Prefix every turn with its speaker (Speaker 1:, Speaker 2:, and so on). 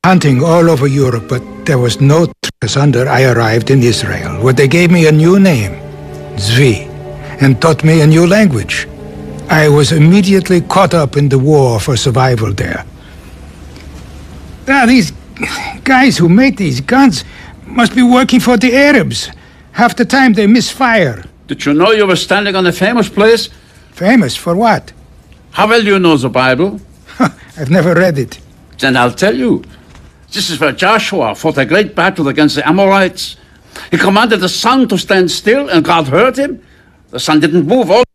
Speaker 1: hunting all over Europe, but there was no asunder. I arrived in Israel, where they gave me a new name, Zvi, and taught me a new language. I was immediately caught up in the war for survival there. These guys who make these guns must be working for the Arabs. Half the time they misfire.
Speaker 2: Did you know you were standing on a famous place?
Speaker 1: Famous for what?
Speaker 2: How well do you know the Bible?
Speaker 1: I've never read it.
Speaker 2: Then I'll tell you. This is where Joshua fought a great battle against the Amorites. He commanded the sun to stand still, and God heard him. The sun didn't move all